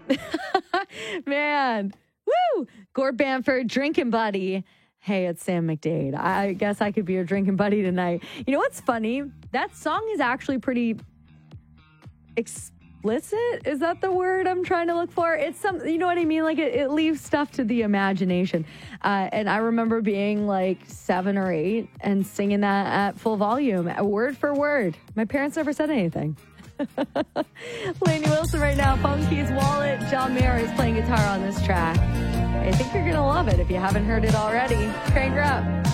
Man. Woo! Gord Bamford, Drinking Buddy. Hey, it's Sam McDade. I guess I could be your drinking buddy tonight. You know what's funny? That song is actually pretty explicit. Is that the word I'm trying to look for? It's some, you know what I mean? Like it leaves stuff to the imagination. And I remember being like 7 or 8 and singing that at full volume, word for word. My parents never said anything. Lainey Wilson right now, Funky's Wallet. John Mayer is playing guitar on this track. I think you're going to love it if you haven't heard it already. Crank her up.